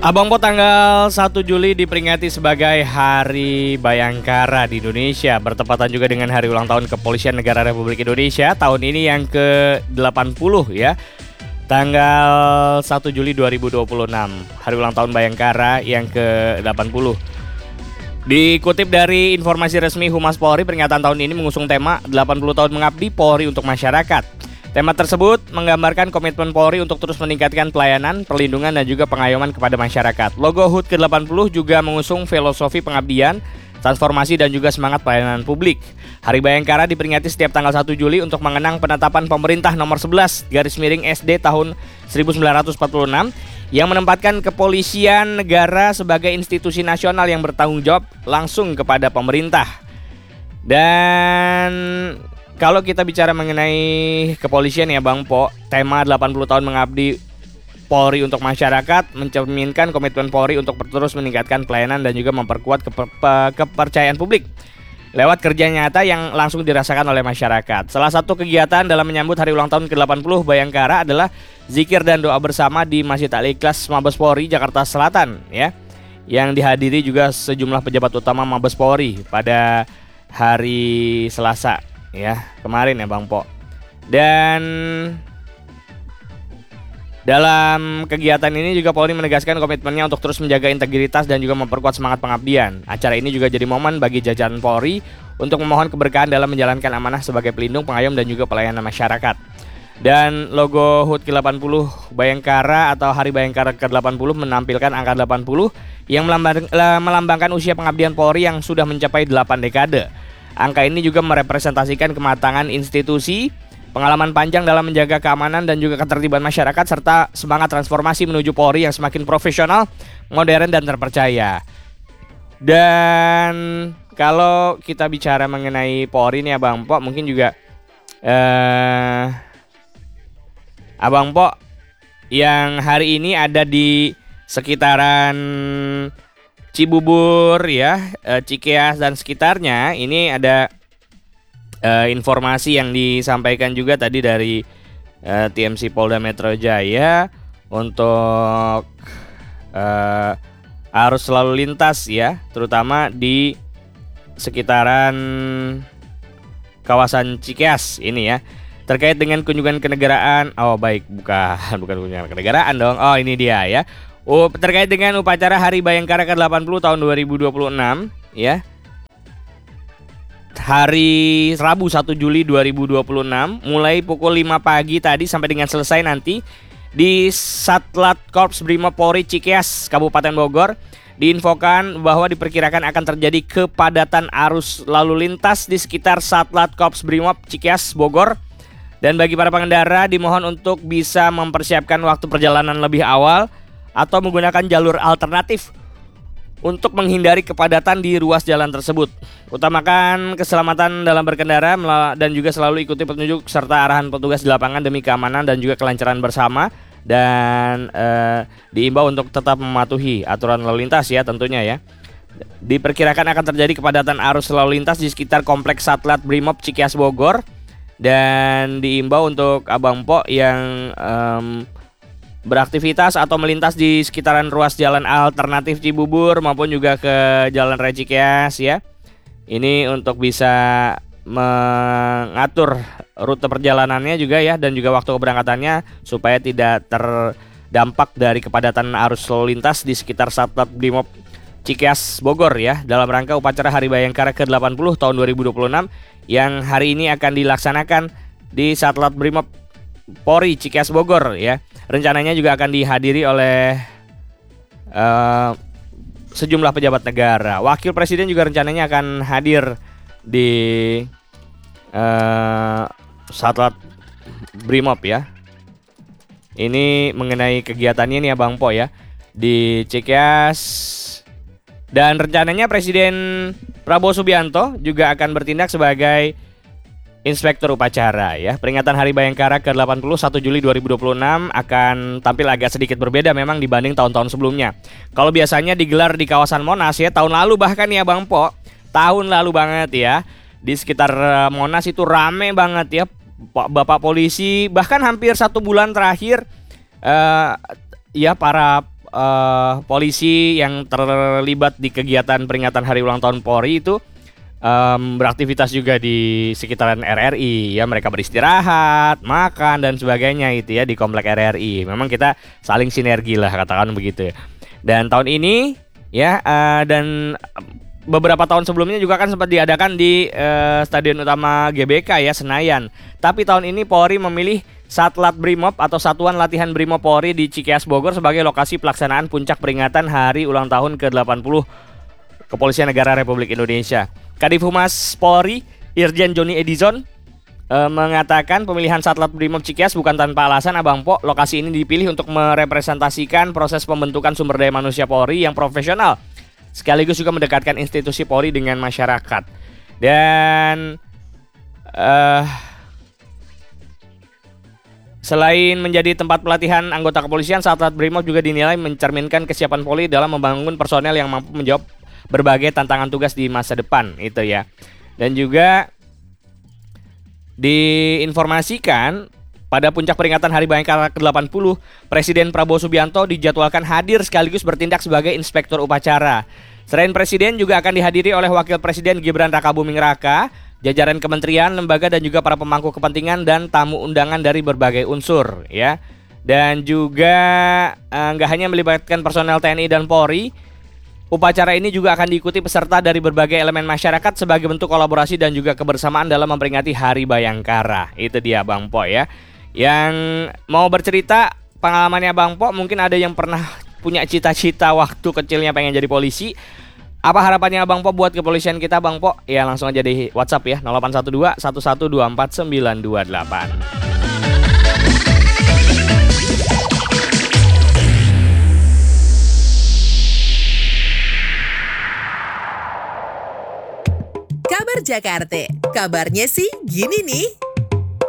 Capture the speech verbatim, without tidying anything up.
Abang Po, tanggal satu Juli diperingati sebagai Hari Bayangkara di Indonesia, bertepatan juga dengan hari ulang tahun Kepolisian Negara Republik Indonesia tahun ini yang ke delapan puluh ya. Tanggal satu Juli dua ribu dua puluh enam, hari ulang tahun Bayangkara yang ke delapan puluh. Dikutip dari informasi resmi Humas Polri, peringatan tahun ini mengusung tema delapan puluh tahun mengabdi Polri untuk masyarakat. Tema tersebut menggambarkan komitmen Polri untuk terus meningkatkan pelayanan, perlindungan, dan juga pengayoman kepada masyarakat. Logo H U T ke delapan puluh juga mengusung filosofi pengabdian, transformasi, dan juga semangat pelayanan publik. Hari Bayangkara diperingati setiap tanggal satu Juli untuk mengenang penetapan pemerintah nomor sebelas garis miring S D tahun seribu sembilan ratus empat puluh enam yang menempatkan kepolisian negara sebagai institusi nasional yang bertanggung jawab langsung kepada pemerintah. Dan kalau kita bicara mengenai kepolisian ya Bang Po, tema delapan puluh tahun mengabdi Polri untuk masyarakat mencerminkan komitmen Polri untuk terus meningkatkan pelayanan dan juga memperkuat keper- kepercayaan publik lewat kerja nyata yang langsung dirasakan oleh masyarakat. Salah satu kegiatan dalam menyambut hari ulang tahun ke delapan puluh Bayangkara adalah zikir dan doa bersama di Masjid Al-Ikhlas Mabes Polri Jakarta Selatan ya, yang dihadiri juga sejumlah pejabat utama Mabes Polri pada hari Selasa ya kemarin ya Bang Po. Dan dalam kegiatan ini juga Polri menegaskan komitmennya untuk terus menjaga integritas dan juga memperkuat semangat pengabdian. Acara ini juga jadi momen bagi jajaran Polri untuk memohon keberkahan dalam menjalankan amanah sebagai pelindung, pengayom, dan juga pelayanan masyarakat. Dan logo H U T ke delapan puluh Bayangkara atau Hari Bayangkara ke delapan puluh menampilkan angka delapan puluh yang melambang, melambangkan usia pengabdian Polri yang sudah mencapai delapan dekade. Angka ini juga merepresentasikan kematangan institusi, pengalaman panjang dalam menjaga keamanan dan juga ketertiban masyarakat, serta semangat transformasi menuju Polri yang semakin profesional, modern, dan terpercaya. Dan kalau kita bicara mengenai Polri nih Abang Po, mungkin juga eh, Abang Po yang hari ini ada di sekitaran Cibubur ya, Cikeas dan sekitarnya, ini ada uh, informasi yang disampaikan juga tadi dari uh, T M C Polda Metro Jaya untuk uh, arus lalu lintas ya, terutama di sekitaran kawasan Cikeas ini ya, terkait dengan kunjungan kenegaraan. Oh baik, bukan bukan kunjungan kenegaraan dong. Oh ini dia ya. Oh, terkait dengan upacara Hari Bayangkara ke delapan puluh tahun dua ribu dua puluh enam ya. Hari Rabu satu Juli dua ribu dua puluh enam mulai pukul lima pagi tadi sampai dengan selesai nanti di Satlat Korps Brimob Polri Cikeas Kabupaten Bogor diinfokan bahwa diperkirakan akan terjadi kepadatan arus lalu lintas di sekitar Satlat Korps Brimob Cikeas Bogor. Dan bagi para pengendara dimohon untuk bisa mempersiapkan waktu perjalanan lebih awal atau menggunakan jalur alternatif untuk menghindari kepadatan di ruas jalan tersebut. Utamakan keselamatan dalam berkendara dan juga selalu ikuti petunjuk serta arahan petugas di lapangan demi keamanan dan juga kelancaran bersama. Dan eh, diimbau untuk tetap mematuhi aturan lalu lintas ya tentunya ya. Diperkirakan akan terjadi kepadatan arus lalu lintas di sekitar Kompleks Satlat Brimob Cikeas Bogor. Dan diimbau untuk Abang Po yang um, beraktivitas atau melintas di sekitaran ruas jalan alternatif Cibubur maupun juga ke Jalan Raya Cikeas ya. Ini untuk bisa mengatur rute perjalanannya juga ya, dan juga waktu keberangkatannya supaya tidak terdampak dari kepadatan arus lalu lintas di sekitar Satlat Brimob Cikeas Bogor ya, dalam rangka upacara Hari Bayangkara ke delapan puluh tahun dua ribu dua puluh enam yang hari ini akan dilaksanakan di Satlat Brimob Polri Cikeas Bogor ya. Rencananya juga akan dihadiri oleh uh, sejumlah pejabat negara. Wakil Presiden juga rencananya akan hadir di uh, Satlat Brimob ya. Ini mengenai kegiatannya nih ya Bang Po ya di Cikeas. Dan rencananya Presiden Prabowo Subianto juga akan bertindak sebagai inspektur upacara ya. Peringatan Hari Bayangkara ke delapan puluh satu Juli dua ribu dua puluh enam akan tampil agak sedikit berbeda memang dibanding tahun-tahun sebelumnya. Kalau biasanya digelar di kawasan Monas ya, tahun lalu bahkan ya Bang Po, tahun lalu banget ya, di sekitar Monas itu rame banget ya, Bapak polisi, bahkan hampir satu bulan terakhir uh, ya para uh, polisi yang terlibat di kegiatan peringatan Hari Ulang Tahun Polri itu um, beraktivitas juga di sekitaran R R I ya, mereka beristirahat, makan dan sebagainya itu ya di komplek R R I. Memang kita saling sinergi lah katakan begitu ya. Dan tahun ini ya uh, dan beberapa tahun sebelumnya juga kan sempat diadakan di uh, Stadion Utama G B K ya, Senayan. Tapi tahun ini Polri memilih Satlat Brimob atau Satuan Latihan Brimob Polri di Cikeas Bogor sebagai lokasi pelaksanaan puncak peringatan Hari Ulang Tahun ke delapan puluh Kepolisian Negara Republik Indonesia. Kadif Humas Polri Irjen Joni Edison uh, mengatakan pemilihan Satlat Brimob Cikeas bukan tanpa alasan Abang Po. Lokasi ini dipilih untuk merepresentasikan proses pembentukan sumber daya manusia Polri yang profesional, sekaligus juga mendekatkan institusi Polri dengan masyarakat. Dan uh, selain menjadi tempat pelatihan anggota kepolisian, Satlat Brimob juga dinilai mencerminkan kesiapan Polri dalam membangun personel yang mampu menjawab berbagai tantangan tugas di masa depan itu ya. Dan juga diinformasikan pada puncak peringatan Hari Bayangkara ke delapan puluh, Presiden Prabowo Subianto dijadwalkan hadir sekaligus bertindak sebagai inspektur upacara. Selain Presiden juga akan dihadiri oleh Wakil Presiden Gibran Rakabuming Raka, jajaran kementerian, lembaga dan juga para pemangku kepentingan dan tamu undangan dari berbagai unsur ya. Dan juga nggak eh, hanya melibatkan personel T N I dan Polri, upacara ini juga akan diikuti peserta dari berbagai elemen masyarakat sebagai bentuk kolaborasi dan juga kebersamaan dalam memperingati Hari Bayangkara. Itu dia Bang Po ya. Yang mau bercerita pengalamannya Bang Po, mungkin ada yang pernah punya cita-cita waktu kecilnya pengen jadi polisi. Apa harapannya Bang Po buat kepolisian kita Bang Po? Ya langsung aja di WhatsApp ya nol delapan satu dua satu satu dua empat sembilan dua delapan. Kabar Jakarta, kabarnya sih gini nih.